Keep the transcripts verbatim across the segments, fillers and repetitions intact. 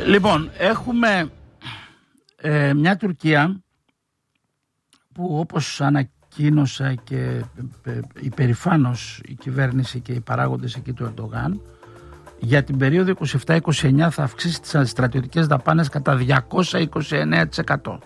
Λοιπόν, έχουμε ε, μια Τουρκία που, όπως ανακοίνωσα και ε, υπερηφάνως η κυβέρνηση και οι παράγοντες εκεί του Ερντογάν, για την περίοδο είκοσι επτά είκοσι εννιά θα αυξήσει τις στρατιωτικές δαπάνες κατά διακόσια είκοσι εννέα τοις εκατό.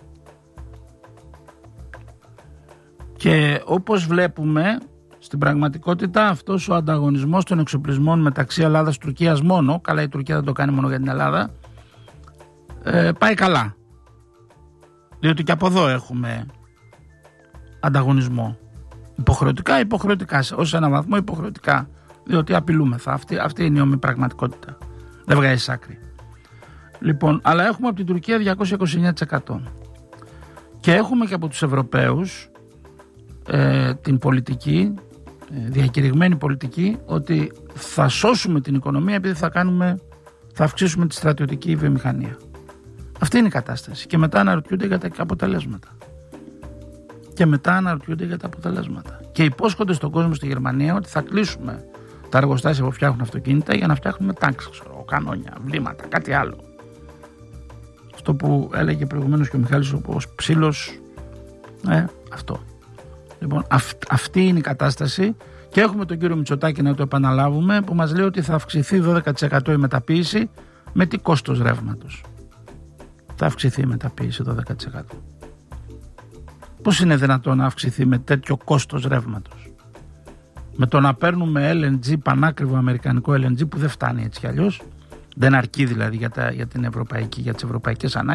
Και όπως βλέπουμε, στην πραγματικότητα αυτός ο ανταγωνισμός των εξοπλισμών μεταξύ Ελλάδας και Τουρκίας μόνο, καλά η Τουρκία δεν το κάνει μόνο για την Ελλάδα, ε, πάει καλά. Διότι και από εδώ έχουμε ανταγωνισμό. Υποχρεωτικά, υποχρεωτικά, ως ένα βαθμό υποχρεωτικά. Διότι απειλούμεθα. Αυτή, αυτή είναι η όμοια πραγματικότητα. Δεν βγάζει άκρη. Λοιπόν, αλλά έχουμε από την Τουρκία διακόσια είκοσι εννέα τοις εκατό. Και έχουμε και από τους Ευρωπαίους ε, την πολιτική, ε, διακηρυγμένη πολιτική, ότι θα σώσουμε την οικονομία επειδή θα, κάνουμε, θα αυξήσουμε τη στρατιωτική βιομηχανία. Αυτή είναι η κατάσταση. Και μετά αναρωτιούνται για τα αποτελέσματα. Και μετά αναρωτιούνται για τα αποτελέσματα. Και υπόσχονται στον κόσμο στη Γερμανία ότι θα κλείσουμε τα εργοστάσια που φτιάχνουν αυτοκίνητα για να φτιάχνουμε τάγκς, ξέρω, κανόνια, βλήματα, κάτι άλλο. Αυτό που έλεγε προηγουμένως και ο Μιχάλης, όπως ψήλος, ε, αυτό. Λοιπόν, αυ, αυτή είναι η κατάσταση και έχουμε τον κύριο Μητσοτάκη να το επαναλάβουμε, που μας λέει ότι θα αυξηθεί δώδεκα τοις εκατό η μεταποίηση. Με τι κόστος ρεύματος θα αυξηθεί η μεταποίηση δώδεκα τοις εκατό? Πώς είναι δυνατόν να αυξηθεί με τέτοιο κόστος ρεύματος? Με το να παίρνουμε ελ εν τζι, πανάκριβο αμερικανικό ελ εν τζι που δεν φτάνει έτσι κι αλλιώς, δεν αρκεί δηλαδή για, τα, για την ευρωπαϊκή, για τις ευρωπαϊκές ανάγκες.